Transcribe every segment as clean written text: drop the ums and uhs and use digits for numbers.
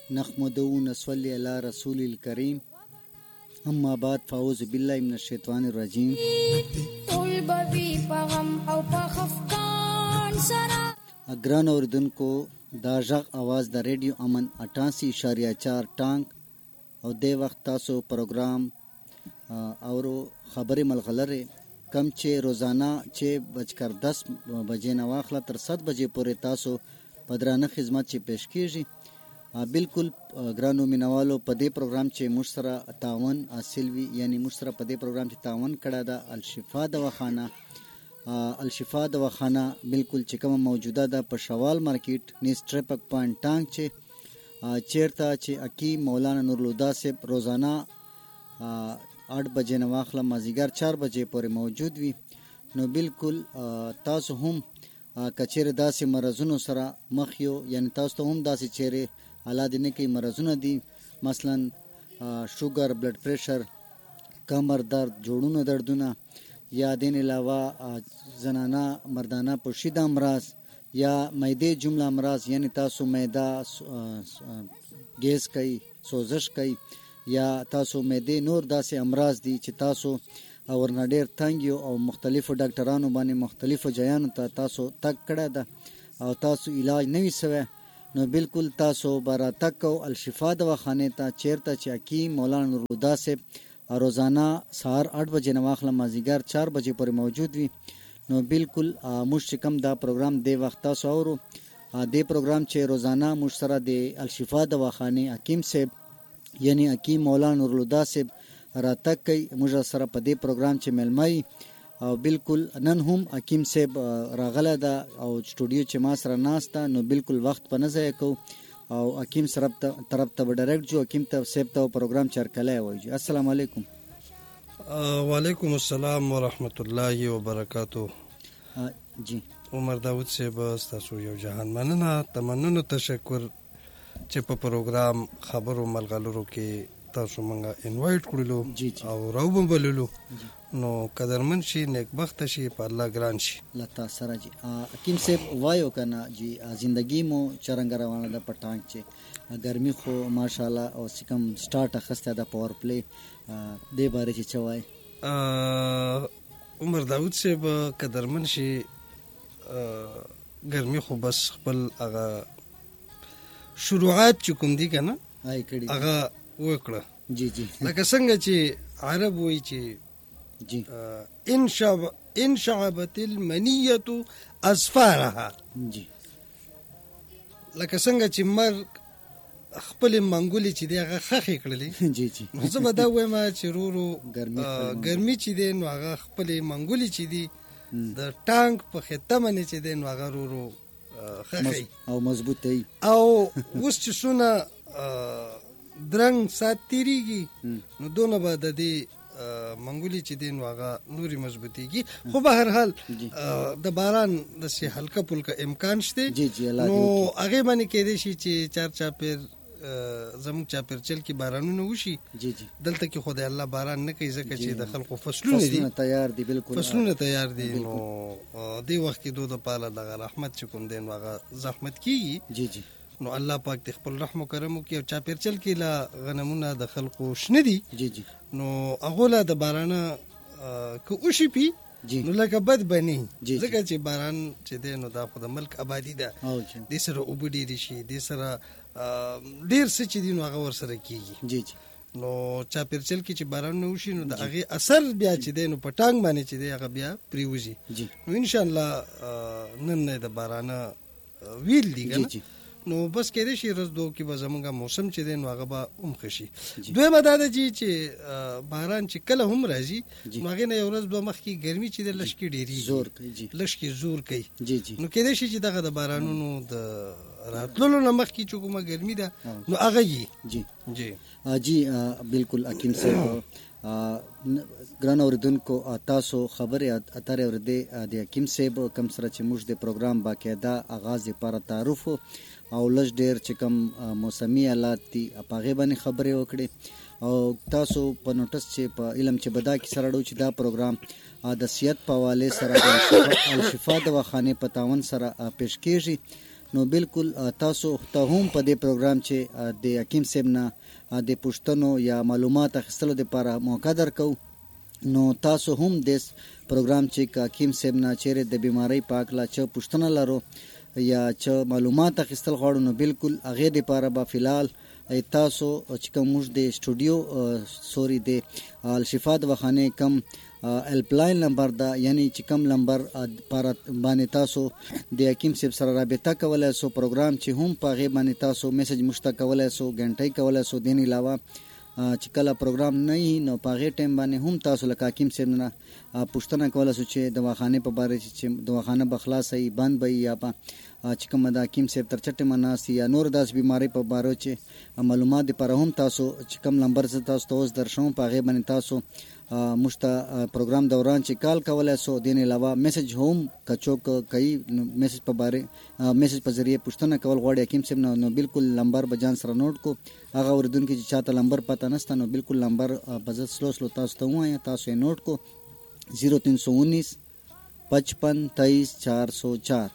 نحمده ونصلي على رسول الكريم اما بعد فاعوذ بالله من الشیطان الرجیم. ګران اوردونکو دا غږ आवाज د ریډیو امن 88.4 ټانک او د وخت تاسو پروګرام اورو خبرې ملغلره کم چې روزانه چې بجکر 10 بجې نه واخله تر 7 بجې پورې تاسو پدرانه خدمت چې پیش کیږي. بالکل ګرانو مینوالو په دې پروګرام چې مشترا تعاون حاصل وي یعنی مشترا په دې پروګرام چې تعاون کړه دا الشفا دواخانه بالکل چې کوم موجوده ده په شوال مارکیټ نیس ټریپک پوینټ ټانک چې چیرته چې اکی مولانا نورالهدی صاحب روزانه 8 بجې نه واخله مازیګر 4 بجې پورې موجود وي. نو بالکل تاسو هم کچېره داسې مرزونو سره مخ یو یعنی تاسو ته هم داسې چیرې حالات نه کوي مرزونه دي مثلا شوګر بلډ پریشر کمر درد جوړونو دردونه یا دین علاوه زنانه مردانه پوشیده امراض یا معده جمله امراض یعنی تاسو معده ګیس کوي سوزش کوي یا تاسو معده نور داسې امراض دي چې تاسو ورنه ډیر تنګ یو او مختلفو ډاکټرانو باندې مختلفو ځایانو ته تاسو تک کړه ده او تاسو علاج نه وي سوی نو بالکل تاسو برا تک الشفا دواخانه ته چیرته چې اکی مولانا نورالهدی صاحب روزانه سهار 8 بجې نه واخله مازیګر 4 بجې پورې موجود وي. نو بالکل مشکم دا پروګرام دی وخت تاسو اورو دی پروګرام چې روزانه مشترا دی الشفا دواخانه حکیم صاحب یعنی حکیم مولانا نورالهدی صاحب راتک کوي موږ سره په دې پروګرام چې ملمای او بالکل نن هم حکیم صاحب راغله ده او سټوډیو چې ما سره ناسته نو بالکل وخت په نه ځای کو او حکیم سره طرف ته ډایرکټ جو حکیم ته صاحب ته پروګرام چرکلای وایي. السلام علیکم. وعلیکم السلام ورحمت الله وبرکاتہ. جی عمر داود صاحب تاسو یو جهان مننه تمنونه تشکر چې په پروګرام خبرو ملغلرو کې تاسو مونږه انوایټ کړلو او راو بللو نو قدرمن شي نیکبخت شي په الله ګران شي لتا سره جی. حکیم صاحب وایو کنه جی زندگی مو چرنګ روانه ده پټانک چې ګرمي خو ماشاءالله او سکم سٹارټ اخسته ده پاور پلی دې باره چې چوي عمر داود صاحب قدرمن شي ګرمي خو بس خپل هغه شروعات چې کوم دي کنه هاي کړي هغه وکړه جی جی لکه څنګه چې عرب وایي چې جی ان شعبت المنیه اظفارها جی لکه څنګه چې مرګ خپل منګولي چې دی هغه خخې کړلې جی جی نو زه به دا وایم چې رورو ګرمي چې دی نو هغه خپل منګولي چې دی د ټانک په خطه باندې چې دی نو هغه رورو خخې او مضبوط دی او اوس چې سونه درنګ سات تیریږي نو دونه به د دې منګولي چې دی نو هغه نوري مضبوطیږي خو به هر حال د باران داسې هلکه پلکه امکان شته نو هغې باندې کېدای شي چې چار چاپیر زموږ چاپیرچل کې بارانونه وشي دلته کې خو د الله باران نه کوي ځکه چې د خلکو فصلونه تیار دي بالکل فصلونه تیار دي نو دې وخت کې دو د پاله دغه رحمت چې کوم دی نو هغه زحمت کېږي جی جی نو الله پاک د خپل رحم او کرم وکړي او چاپیرچل کې لا غنمونه د خلکو شنه دي جی جی نو هغه لا د بارانه که وشي پی نو لکه بد بني ځکه چې باران چې دی نو دا خو د ملک آبادی ده دې سره اوبه ډېرې شي دې سره ډېر څه چې دي نو هغه ورسره کېږي جی جی نو چاپیرچل کې چې باران نه وشي نو د هغې اثر بیا چې دی نو په ټانګ باندې چې دی هغه بیا پرېوځي نو انشاءالله نن نه د بارانه ویل دي که نه نو بس کېدای شي ورځ دوه کې به زموږ موسم چې دی نو هغه به هم ښه شي. دویمه دا ده چې باران چې کله هم راځي نو هغې نه یو ورځ دوه مخکې ګرمي چې دی لږکې ډېرېږي لږکې زور کوي نو کېدای شي چې دغه د بارانونو د راتللو نه مخکې چې کومه ګرمي ده نو هغه یي جی جی بالکل حکیم صاحب ګران اوریدونکو تاسو خبرې اترې اورېدې د حکیم صاحب کوم سره چې موږ د پروګرام باقاعده آغاز لپاره تعارف او لږ ډېر چې کوم موسمي حالات دي په هغې باندې خبرې وکړې او تاسو په نوټس چې په علم چې بدا کې سره ډو چې دا پروګرام د صحت په حوالې سره د الشفا دواخانې په تعاون سره پیش کېږي نو بالکل تاسو ته هم په دې پروګرام چې د حکیم صاحب نه د پوښتنو یا معلومات اخیستلو لپاره موقع درکو. نو تاسو هم د پروګرام چې حکیم صاحب نه چیرې د بیماری په اړه چې پوښتنه لرو یا چې معلومات اخیستل غواړو نو بالکل هغه لپاره به فلحال تاسو چې کوم موږ د سټوډیو د الشفا دواخانه کم هیلپلاین نمبر دا یعنی چې کم نمبر پر باندې تاسو د حکیم صاحب سره رابطه کولای سو. پروګرام چې هم په غي باندې تاسو میسج مشته کولای سو، غنټای کولای سو. دین علاوه چې کله پروګرام نه وي نو په غي ټیم باندې هم تاسو لکه حکیم صاحب نه پوښتنه کولای سو چې دواخانه په باره چې دواخانه بخلاصي بند وي یا چې کوم د حکیم صاحب تر چټه مناسي یا نور داس بیماری په باره چې معلومات لپاره هم تاسو چې کوم نمبر ز تاسو ته اوس درشم په غي باندې تاسو مشته پروګرام دوران چې کال کولای سو. دین علاوه میسج هم کچوک کوي میسج په باره میسج په ذریعہ پوښتنه کول غواړي حکیم صاحب نو بالکل نمبر بجان سره نوٹ کو. هغه اوردونکو چې چاته نمبر پته نسته نو بالکل نمبر بزت سلو تاسو ته وایي، تاسو یې نوٹ کو 0319 55 23 404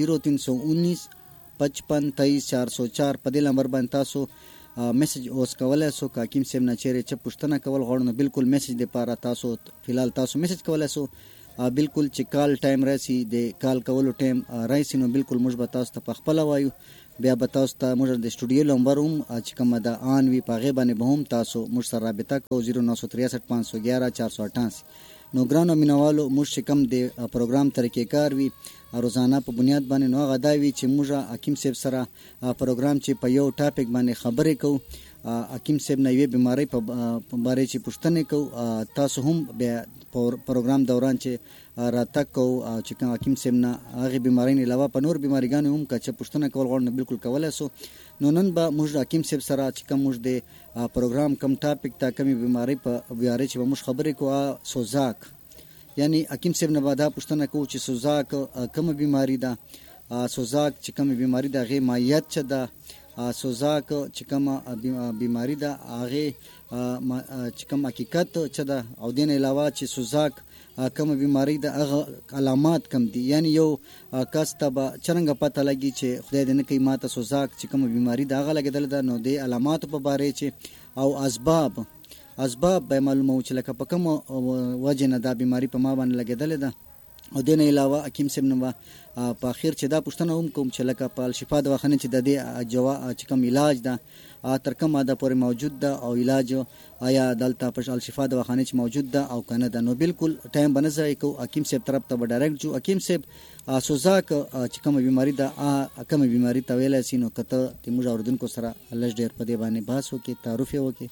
0319 55 23 404 په دې نمبر باندې تاسو میسج اوس کولای سو. حکیم صاحب نه چیرې چې پوښتنه کول غواړو نو بالکل میسج لپاره تاسو فلحال تاسو میسج کولای سو. بالکل چې کال ټایم راشي د کال کولو ټایم راشي نو بالکل موږ به تاسو ته په خپل وایو. بیا به تاسو ته موږ د سټوډیو نمبر هم چې کوم د آن وی په غي باندې به هم تاسو موږ سره رابطه کوو 0963 511 488. نو ګرانو مینوالو موږ چې کوم د پروګرام طریقې کار وي روزانه په بنیاد باندې نو غدا وی چې موږ حکیم صاحب سره پروګرام چې په یو ټاپک باندې خبرې کوو، حکیم صاحب نه یوې بیماری په باره چې پوښتنه کوو. تاسو هم بیا پروګرام دوران چې راتګ کوو چې کوم حکیم صاحب نه هغه بیماری نه علاوه په نور بیماریګانو هم که پوښتنه کول غواړو نو بالکل کولای سو. نو نن به موږ حکیم صاحب سره چې کوم موږ د پروګرام کم ټاپک تا کمی بیماری په بیاره چې موږ خبرې کوو سوزاک، یعنی حکیم صاحب نه بعد پوښتنه کوو چې سوزاک کوم بیماری ده، سوزاک چې کوم بیماری ده هغه مایعات څه ده، سوزاک چې کوم بیماری ده هغه چې کوم حقیقت څه ده، او دین علاوه چې سوزاک کوم بیماری ده هغه علامات کم دي. یعنی یو کس ته به څنګه پته لګي چې خدای دې نه کوي ماته سوزاک چې کوم بیماری ده هغه لګیدل ده، نو د علامات په باره چې او اسباب به معلومه چې لکه په کوم وجه نه دا بیماری په ما باندې لګیدل ده. او دین علاوه حکیم صاحب نو په اخر چې دا پوښتنه هم کوم چې لکه په الشفا دواخانه چې د دې جوا چې کوم علاج ده تر کوم ماده پورې موجود ده او علاج آیا دلته په الشفا دواخانه چې موجود ده او کنه ده. نو بالکل ټایم بنځای کو حکیم صاحب طرف ته ډایرکټ جو. حکیم صاحب سوزاک چې کوم بیماری ده کوم بیماری ته ویل شي نو کته د موږ اوردونکو سره لږ ډیر په دې باندې بحث وکړي، تعارف وکړي.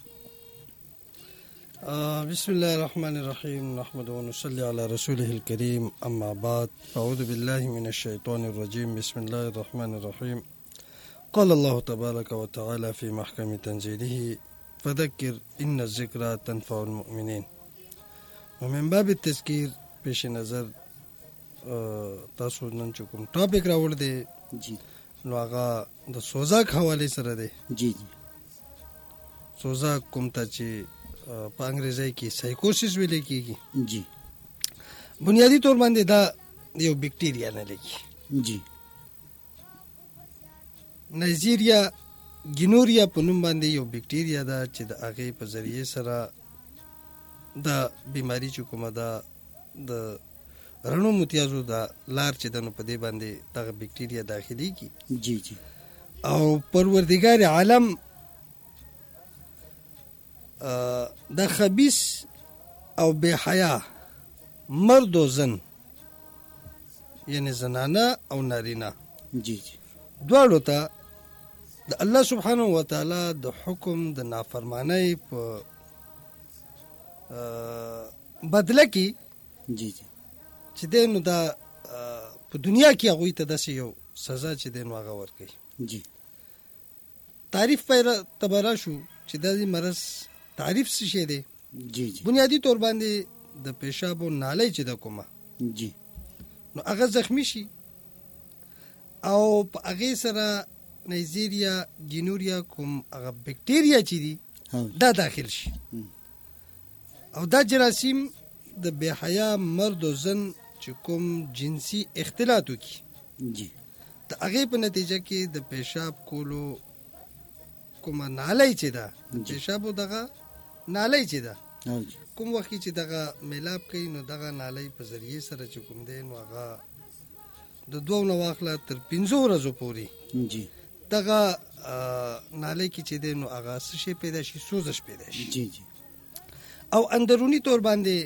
بسم الله الرحمن الرحيم نحمد ونصلي على رسوله الكريم أما بعد أعوذ بالله من الشيطان الرجيم بسم الله الرحمن الرحيم قال الله تبارك وتعالى في محكم تنزيله فذكر إن الذكرى تنفع المؤمنين. ومن باب التذكير پیش نظر تاسو نن کوم ټاپک راوړ دی جی نو هغه د سوزاک حواله سره دی. جی سوزاک کوم ته چې په انګریزي کې سایکوسس ویل کېږي. جی بنیادی طور باندې دا یو بیکټیریا نه لګي. جی نایجیریا ګینوریا په نوم باندې یو بیکټیریا ده چې د هغې په ذریعه سره د بیماری چې کومه ده د رڼو متیازو د لار چې ده نو په دې باندې دغه بیکټیریا داخليږي. جی جی او پروردگار عالم د خبیث او بے حیا مرد و زن یعنی زنانه او نارینه جی جی دواړو ته د الله سبحانه و تعالی د حکم د نافرمانی په بدله کې جی جی چې دینو دا په دنیا کې هغه ته داسې یو سزا چې دینو هغه ورکړي. جی تعریف پر تبرا شو چې د دې مرض تعریف څه شی دی. جی جی بنیادی طور باندې د پیشاب او نالۍ چې د کومه جی نو هغه زخمی شي او په هغه سره نایجیریا ګینوریا کوم هغه بیکټیریا چې دي دا داخل شي او دا جراثیم د بے حیا مرد او زن چې کوم جنسي اختلاط وکړي جی د هغې په نتیجه کې د پیشاب کولو کومه نالی چې ده د پیشابو دغه نالی چې ده کوم وخت چې دغه میلاب کوي نو دغه نالی په ذریعې سره چې کوم دی نو هغه د 2 نه واخله تر 5 ورځو پورې دغه نالی کې چې دی نو هغه څه شی پیدا شي سوزش پیدا شي او اندرونی طور باندې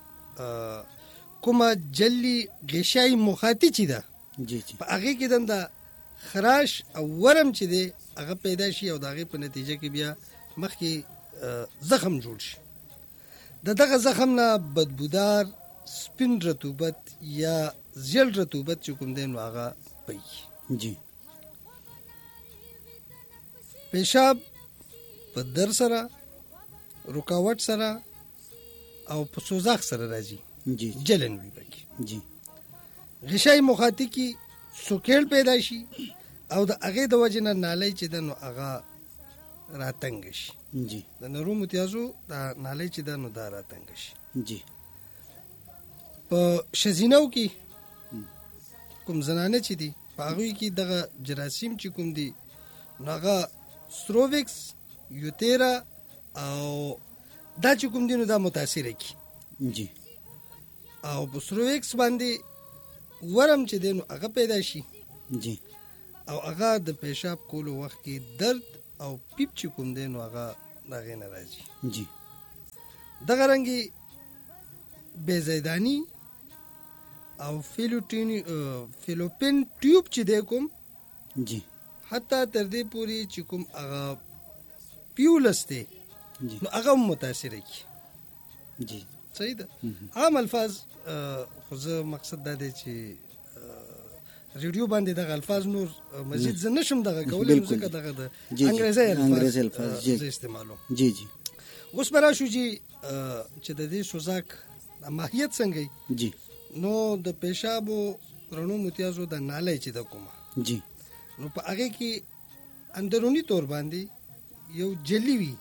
کومه جلی غشای مخاطی چې ده په هغې کې دنده خراش او ورم چې دی هغه پیدا شي او د هغې په نتیجه کې بیا مخکې زخم جوړ شي د دغه زخم نه بدبودار سپین رطوبت یا زیړ رطوبت چې کوم دی نو هغه پیږي پیشاب په در سره رکاوټ سره او په سوزاک سره راځي جلن وي پکې غشای مخاطی کې سوکیل پیدا شي او د هغې د وجې نه نالی چې ده نو هغه راتنګ شي د نرو متیازو د نالی چې ده نو دا راتنګ شي په ښځینو کې کوم زنانه چې دي په هغوی کې دغه جراثیم چې کوم دي نو هغه سروویکس یوتیرا او دا چې کوم دي نو دا متاثره کی او په سروویکس باندې ورم چې دی نو هغه پیدا شي او هغه د پیشاب کولو وخت کې درد او پیپ چې کوم دی نو هغه د هغې نه راځي دغه رنګې بېزیداني او فیلوپین ټیوب چې دی کوم حتی تر دې پورې چې کوم هغه پیولس دی نو هغه هم متاثره کی صحیح ده عام الفاظ خو زه مقصد دا دی چې ریډیو باندې دغه الفاظ نور مزید زه نشم دغه کولی ځکه دغه د انګریزي الفاظ زه استعمالوم اوس به راشو چې د دې سوزاک ماهیت څنګه نو د پیشابو رڼو متیازو د نالی چې ده کومه نو په هغې کې اندروني طور باندې یو جلی وي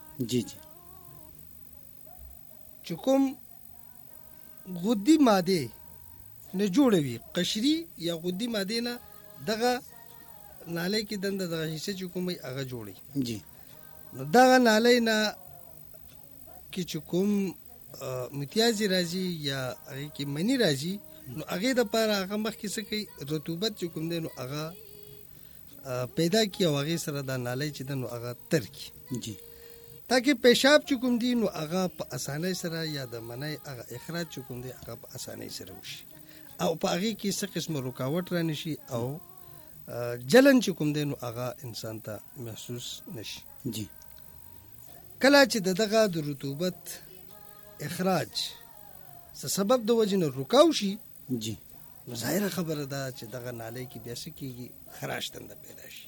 چې کوم غدي ماده نه جوړوي قشري یا غدي ماده نه دغه نالی کې دنده دغه حصه چې کومه هغه جوړي نو دغه نالی نه کې چې کوم متیازي راځي یا هغې کې مني راځي نو هغې دپاره هغه مخکې څه کوي رطوبت چې کوم دی نو هغه پیدا کی او هغې سره دا نالی چې ده نو هغه تر کی تاکہ پیشاب چې کوم دی نو هغه په اسانۍ سره یا د منی هغه اخراج چې کوم دی هغه په اسانۍ سره وشي او په هغې کې څه قسمه رکاوټ رانه شي او جلن چې کوم دی نو هغه انسان ته محسوس نشي کله چې دغه د رطوبت اخراج څه سبب د وجې نه رکاو شي نو ظاهره خبره ده چې دغه نالی کې بیا څه کېږي خراش تنده پیدا شي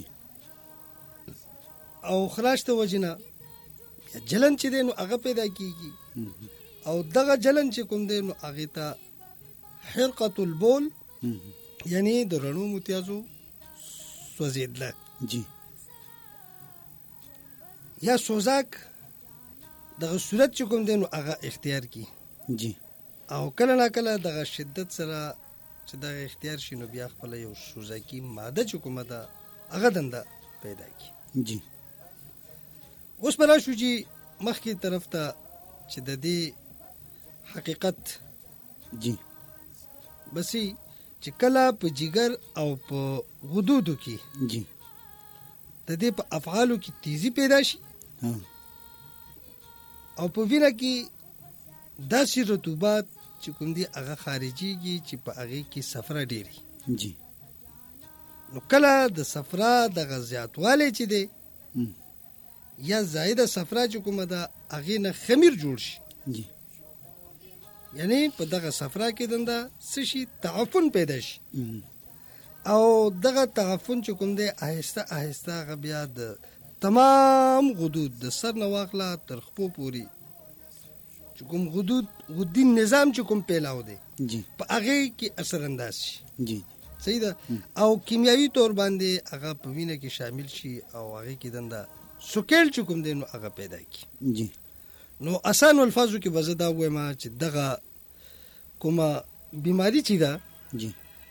او خراش ته وجې نه جلن چې دی نو هغه پیدا کېږي او دغه جلن چې کوم دی نو هغې ته حرقة البول یعنی د رڼو متیازو سوځېدله یا سوزاک دغه صورت چې کوم دی نو هغه اختیار کی او کله نا کله دغه شدت سره چې دغه اختیار شي نو بیا خپله یو سوزاکي ماده چې کومه ده هغه دنده پیدا کی اوس به راشو چې مخکې طرف ته چې د دې حقیقت بسې چې کله په جگر او په غدودو کې د دې په افعالو کې تیزی پیدا شي او په وینه کې داسې رطوبات چې کوم دی هغه خارجيږي چې په هغې کې صفرا ډېري نو کله د صفرا دغه زیاتوالی چې دی یا زائده صفرا چې کومه ده هغې نه خمیر جوړ شي یعنی په دغه صفرا کې دنده څه شي تعفن پیدا شي او دغه تعفن چې کوم دی آهسته آهسته هغه بیا د تمام غدود د سر نه واخله تر خپو پورې چې کوم غدي نظام چې کوم پیلاو دی په هغې کې اثر انداز شي صحیح ده او کیمیاوي طور باندې هغه په وینه کې شامل شي او هغې کې دنده سوکیل چې کوم دی نو هغه پیدا کی نو آسان الفاظو کې به زه دا ووایم چې دغه کومه بیماري چې ده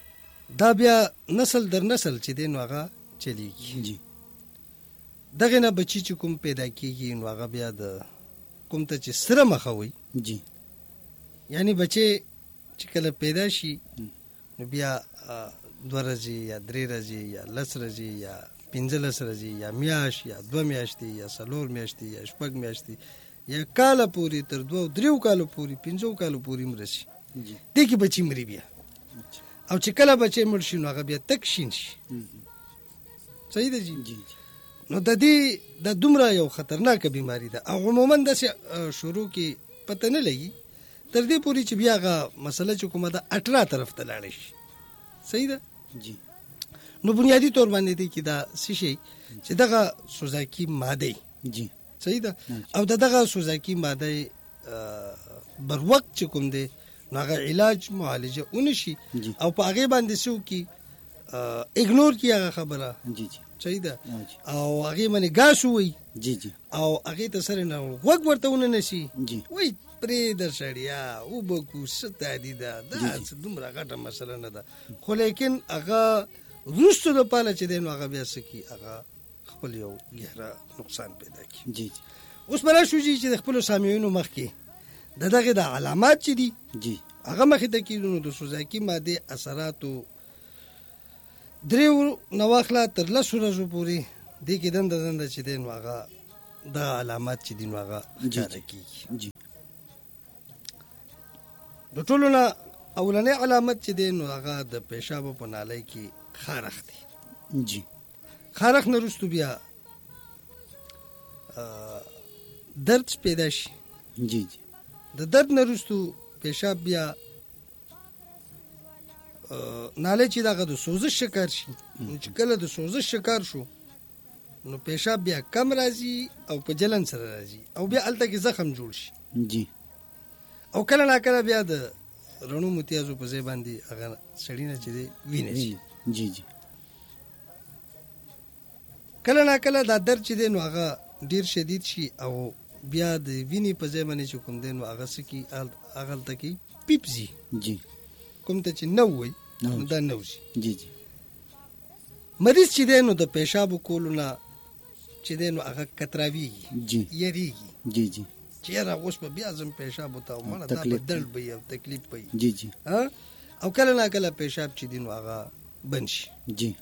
دا بیا نسل در نسل چې دی نو هغه چلیږي. جی دغه نه بچی چې کوم پیدا کیږي نو هغه بیا د کوم ته چې سره مخه وي، جی یعنی بچی چې کله پیدا شي نو بیا 2 ورځې یا 3 ورځې یا 10 ورځې یا 15 ورځې یا میاشت یا 2 میاشتې یا 4 میاشتې یا 6 میاشتې یا کال پوری تر 2-3 کال پوری 5 کال پوری مرشي. جی دې کې بچی مري بیا. او چې کله بچی مړ شي نو هغه بیا تک شین شي. صحیح ده جی. جی نو د دې د دومره یو خطرناک بیماری ده او عموما د شروع کې پته نه لګي تر دې پوري چې بیا هغه مسله چې کومه ده 18 طرف ته لاړ شي. صحیح ده جی. نو بنیادی طور باندې دی کې دا شي چې دغه سوزاکی ماده جی صحیح ده او دغه سوزاکی ماده بر وخت چې کوم دی نو هغه علاج معالجه ونشي او په هغه باندې سو کې اګنور کی هغه خبره. جی جی صحیح ده او هغه باندې ګاس وي. جی جی او هغه ته سره نه وګ ورته ونه نشي. جی وای پرې د سړیا او بکو ستادي دا دومره غټه مسله نه ده خو لیکن هغه روستو د پاله چې دین هغه بیا سکی هغه خپل یو ګهره نقصان پیدا کی. جی جی اوس بل شو چې د خپل سامعینو مخ کې دغه د علامات چې دي جی هغه مخې ته کیدونو د سوزاکی ماده اثراتو 3 نواخلا تر 10 ورځې پورې د کې دند چې دین هغه د علامات چې دین هغه ښکاره کیږي. جی د ټولو نه اولنې علامت چې دین هغه د پیشاب په نالۍ کې خارخ دی. جی خارخ نه وروسته بیا درد پیدا شي. جی جی د درد نه وروسته پیشاب بیا نالۍ چې دغه د سوزش شکار شي. چې کله د سوزش شکار شو نو پیشاب بیا کم راځي او په جلن سره راځي او بیا الته کې زخم جوړ شي. جی او کله نا کله بیا د رڼو متیازو په ځای باندې هغه سړی نه چې دی وینې شي. جی جی کله نا کله دا درد چې دی نو هغه ډیر شدید شي او بیا د وینې په ځای باندې چې کوم دی نو هغه سکی هغه الته کې پیپزي. جی کوم ته چې نو وي نو دا نو شي. جی جی مریض چې دی نو د پیشاب کولو نه چې دی نو هغه کتراویږي. جی یریږي. جی جی چیرې اوس په بیا زم پیشاب وتا او مړه دا بدل به او تکلیف پي. جی جی او کله نا کله پیشاب چې دی نو هغه بند شي. جی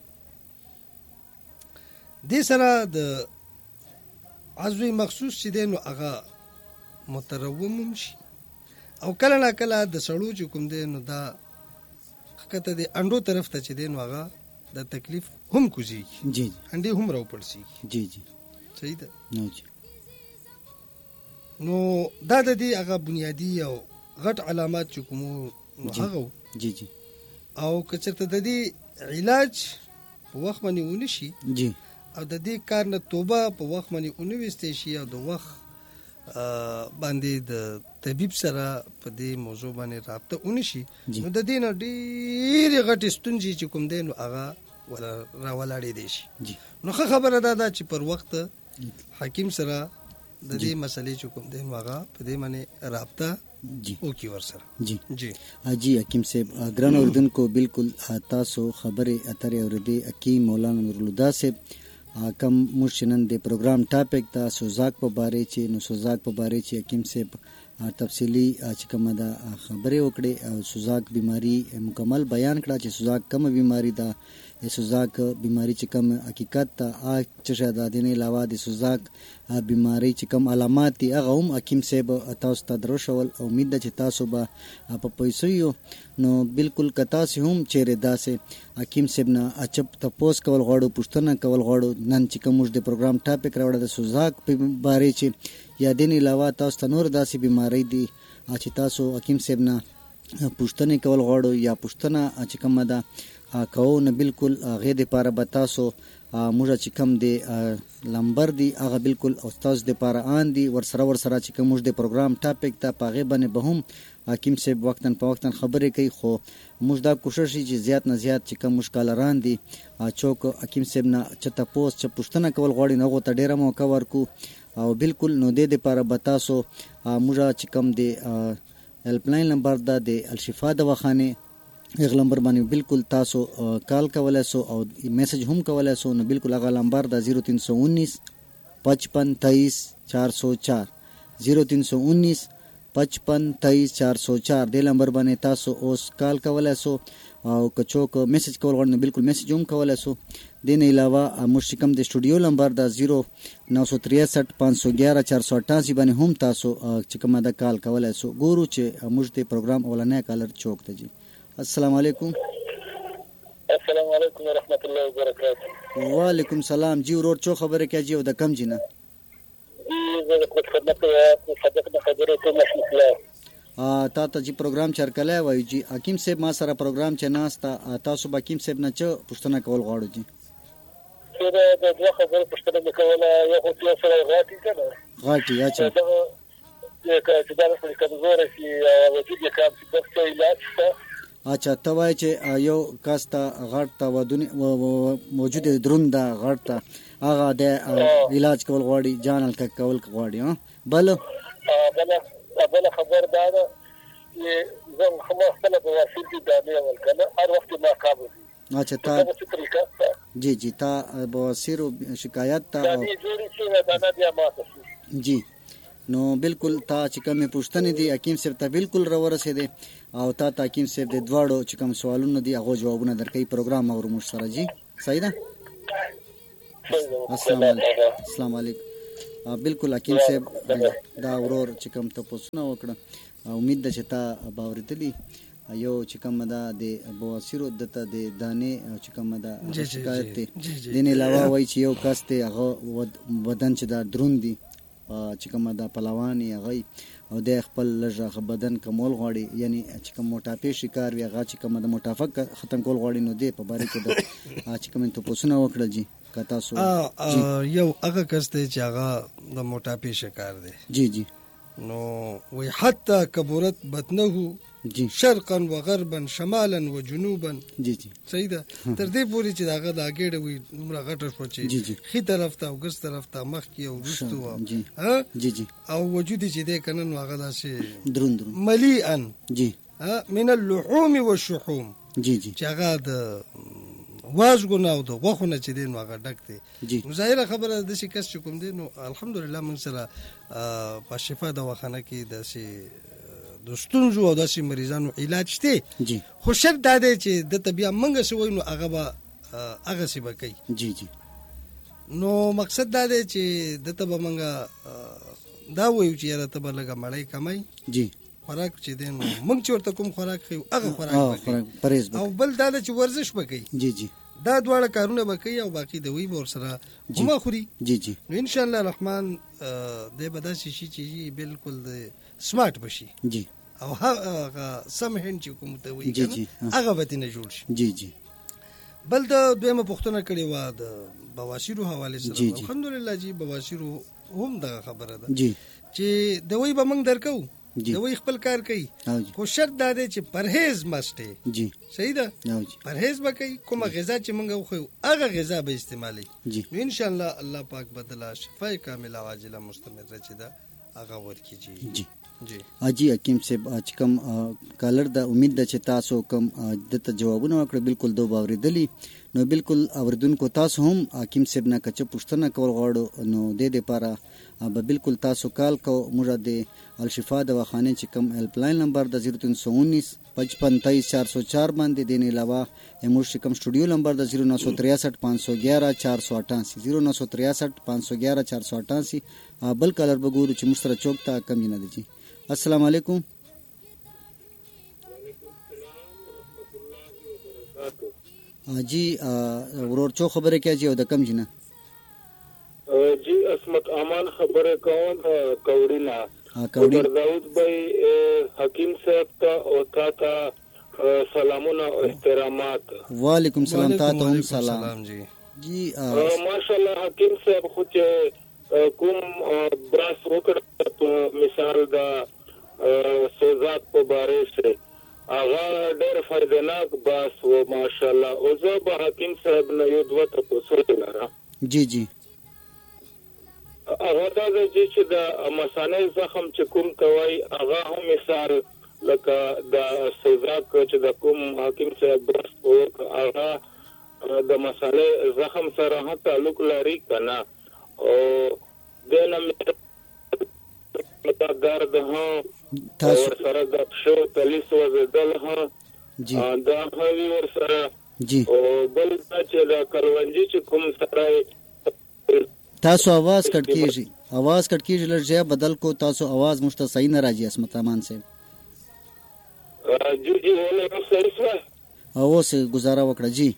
دې سره د عضوي مخصوص چې دی نو هغه متروم شي او کله نا کله د سړو چې کوم دی نو دا کته د انډو طرف ته چې دی نو هغه د تکلیف هم کوزيږي. جی جی انډي هم راوپړسي. جی جی صحیح ده. نو جی نو دا د دې هغه بنیادی او غټ علامات چې کوم هغه. جی جی او کچرته د دې علاج په وخت باندې ونشي. جی او د دې کار نه توبه په وخت باندې اونويستې شي او د وخت باندې د طبيب سره په دې موضوع باندې رابطه ونشي نو د دې نه ډېر غټ ستونزې چې کوم دین هغه ولا راولاړې دي شي. نو خبره ده چې پر وخت حکیم سره د دې مسلې چې کوم دین هغه په دې باندې رابطه او کی ور سره. جی جی جی حکیم صاحب ګران اوردونکو بالکل تاسو خبره اترې اوردې حکیم مولانا نورالهدی صاحب کم مشنن د پروګرام ټاپک دا سوزاک په باره چې نو سوزاک په باره چې حکیم صاحب تفصیلی چې کومه دا خبره وکړي او سوزاک بیماری مکمل بیان کړه چې سوزاک کوم بیماری ده. سوزاک بیماری چې کوم حقیقت ته چې شاده د نه علاوه د سوزاک بیماری چې کوم علامات دي هغه هم حکیم صاحب تاسو ته دروشول. امید ده چې تاسو به په پیسو یو نو بالکل کتا سه هم چیرې داسې حکیم صاحب نه اچپ تپوس کول غواړو پښتنه کول غواړو نن چې کوم د پروګرام ټاپک راوړل د سوزاک په باره چې یا دین علاوه تاسو ته نور داسې بیماری دي چې تاسو حکیم صاحب نه پښتنه کول غواړو یا پښتنه چې کوم ده کوو نه بالکل غیر د پاره به تاسو موږ چې کوم دی لمبر دی هغه بالکل استاد د پاره آن دی ورسره چې کوم د پروګرام ټاپک ته پاغه باندې به هم حکیم صاحب وقتن په وقتن خبرې کوي. خو موږ دا کوشش چې زیات نه زیات چې کوم مشکلران دي چوک حکیم صاحب نه چته پوس چې پښتنه کول غواړي نه غو ته ډیره موقع ورکو او بالکل نو د لپاره به تاسو موږ چې کوم دی هیلپ لاین نمبر د الشفا دواخانه هغه نمبر باندې بالکل تاسو کال کولای سو او میسج هم کولای سو. نو بالکل هغه نمبر د 0319 55 23 404 0319 55 23 404 د نمبر باندې تاسو اوس کال کولای سو او کچوک میسج کول غواړئ بالکل میسج هم کولای سو. دین علاوه مشکم د سټوډیو نمبر د 0963 511 488 باندې هم تاسو چې کومه د کال کولای سو. ګورو چې موږ د پروګرام اولنې کالر چوک ته جی. السلام علیکم. السلام علیکم ورحمۃ اللہ وبرکاتہ. وعلیکم السلام جی. ورور چو خبره کې جی او د کم جنہ زه د خدمت خبرې کوم مشکله تا ته جی پروګرام چرکلای وای جی حکیم صاحب ما سره پروګرام چې ناستا تاسو با حکیم صاحب نه چ پښتنه کول غواړو جی. زه د دوه خبرو پښتنه کوله یو خو یو سره غاټی کنه غاټی اچھا چې دا څه کمزور شي او چې کار څه څه علاج څه اچھا ته وای چې یو کاستا غاټ تا ودونی موجود دروند دا غاټ تا هغه د علاج کول غواړي جان الک کول غواړي ها بل خبر دا ده چې زه خپل په واسطه د دې ول کنه هر وخت ما قابل. اچھا تا جی جی تا بواسیر شکایت تا جی نو بالکل تا چې کومه پوښتنه دي حکیم صاحب ته بالکل راورسې دي او تا حکیم صاحب د دواړو چې کوم سوالونه دي هغه جوابونه درکې پروګرام اور مو سره جی صحیح ده. السلام علیکم. بالکل حکیم صاحب دا ورور چې کوم ته پوښتنه وکړه امید ده چې تا باورتلی یو چې کوم دا د بواسیر دته د دانه چې کوم دا شکایت دي دین علاوه وای چې یو کس ته هغه بدن چې دا دروندي چې کوم دا پهلوان هغه او د خپل لږه بدن کمول غواړي یعنی چې کوم موټاپې شکار وي هغه چې کوم د موټافق ختم کول غواړي نو دی په باره کې د چې کوم ته پوښتنه وکړه جی کتا سو یو هغه کس ته چې هغه د موټاپې شکار دی جی جی نو وی حتی کبرت بطنه جی شرقا و غربا شمالا و جنوبا جی جی صحیح ده تر دې پورې چې داغه د اګېډه وي عمره غټه شو چې خي طرف ته او ګس طرف ته مخ کې او رستو ها جی جی او وجود چې دې کنن واغه داسې دروند مليئا جی من اللحوم والشحوم جی جی چې هغه د وازګو نه او د غوښونه چې دین واغه ډک دی. نو ظاهره خبره د شي کس چې کوم دی نو الحمدلله من سره په شفا دواخانه کې د شي د ستونزو او د شي مریضانو علاج شته جی خو شرط دا دی چې د طبيعه منګه شوی نو هغه سی بکای جی جی نو مقصد دا دی چې د تبه منګه دا وایو چې را تبه لګه مړی کمای جی خوراک چې دین موږ چې ورته کوم خوراک خو هغه خوراک پرهیز او بل دا چې ورزش وکړي جی جی دا دواړه کارونه وکړي او باقي د وی ور سره کومه خوري جی جی نو ان شاء الله الرحمن د بداسي شي چې بالکل د سمارټ بشي جی او هغه سم هند چې کوم ته وی هغه به نه جوړ شي. جی جی بل د دویمه پښتنه کړي و د بواسیرو حواله سره الحمدلله جی بواسیرو هم د خبره ده جی چې د وی به موږ درکو د وی خپل کار کوي خو شرط دا دی چې پرهیز مسته جی صحیح ده پرهیز وکړي کومه غذا چې موږ خو هغه غذا به استعمالي نو ان شاء الله الله پاک بدلا شفای کامله عاجله مستمره چې دا هغه ورکی جی جی اجي حکیم صاحب چې کوم کالر د امید د چې تاسو کوم دته جوابونه وکړه بالکل دو باوریدلی نو بالکل اوردونکو تاسو هم حکیم صاحب نه کچ پښتنه کول غواړو نو د دې لپاره به بالکل تاسو کال کو مراد الشفا دواخانه چې کوم هیلپ لاین نمبر د 0319 55 404 باندې دین علاوه موږ کوم سټوډیو نمبر د 0963 511 488 0963 511 488 بل کالر بګورو چې مستر چوک ته کم نه دي. السلام علیکم. جی ورور چو خبره کې جی او د کم جنہ جی اسمت امان خبره کوم کوړینا داود بھائی حکیم صاحب ته او تا سلامونه او احترامات. وعلیکم السلام تاسو هم سلام جی جی ماشاءالله حکیم صاحب خو چې کوم براس وکړه مثال دا سوزات په باره سره هغه ډېر فائدناک باس و ماشاءالله او زه به حکیم صاحب نه یو دوه تاسو لرم. جی جی هغه دا چې د مثانه زخم چې کوم کوي هغه هم مثال لکه د سوزاک چې د کوم حکیم صاحب برس وک هغه د مسالې زخم سره هم تعلق لري کنه او دنه متا درد ها تاسو سره د شو تلیس وزدل ها دا هوی ور سره جی او بل چې د کلونجي چې کوم سره تاسو आवाज کټ کیږي لږه بدل کو تاسو आवाज مشته صحیح نه راځي اسمت امان سے جی ولا صحیح او سے گزاره وکړه جی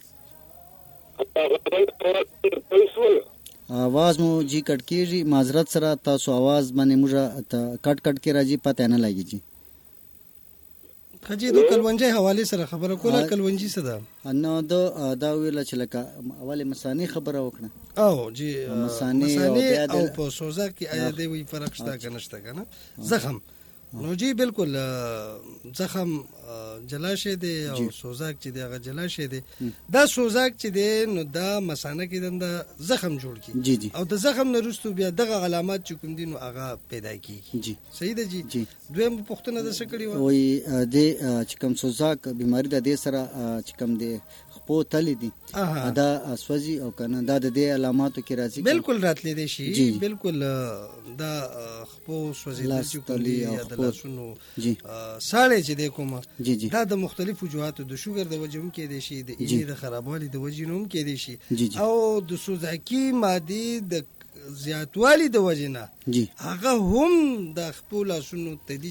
आवाज مو جی کټ کیږي معذرت سره تاسو आवाज باندې موږ کټ کې راځي پته نه لګي جی خجی د کلونجي حواله سره خبره کوله کلونجي څه ده نو دا ویل چې لکه اوله مسانی خبره وکړه او جی مسانی او په سوزا کې آیا دی وی فرق شته کنه شته کنه زخم نو جی بالکل زخم جلاشه دی او سوزاک چې دی هغه جلاشه دی دا سوزاک چې دی نو دا مسانه کې د زخم جوړ کی او د زخم نه وروسته بیا دغه علامات چې کوم دي نو هغه پیدا کیږي جی صحیح ده جی دویم پوښتنه د څه کړی وای د چې کوم سوزاک بیماری د دې سره چې کوم دی خپو تللی دي دا اسوځي او کنه دا د دې علاماتو کې راځي بالکل راتلې دي شي بالکل دا خپو سوځي چې کوم دي د لاسونو ساړې چې د کومه دا د مختلفو وجوهاتو د شوګر د وجه هم کې دي شي د اینې د خرابوالي د وجه هم کې دي شي او د سوزاکي مادي د زیاتوالی د وجه نه هغه هم د خپل لاسونو